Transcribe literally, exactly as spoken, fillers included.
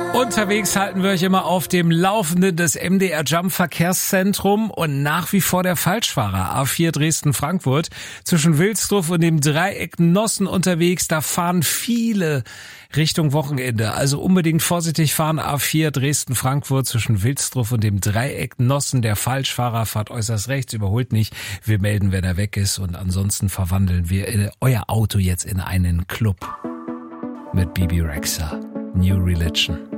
Unterwegs halten wir euch immer auf dem Laufenden des M D R Jump Verkehrszentrum und nach wie vor der Falschfahrer A vier Dresden-Frankfurt zwischen Wilsdruff und dem Dreieck Nossen unterwegs. Da fahren viele Richtung Wochenende. Also unbedingt vorsichtig fahren. A vier Dresden-Frankfurt zwischen Wilsdruff und dem Dreieck Nossen. Der Falschfahrer fahrt äußerst rechts, überholt nicht. Wir melden, wenn er weg ist und ansonsten verwandeln wir euer Auto jetzt in einen Club mit Bibi Rexha. New Religion.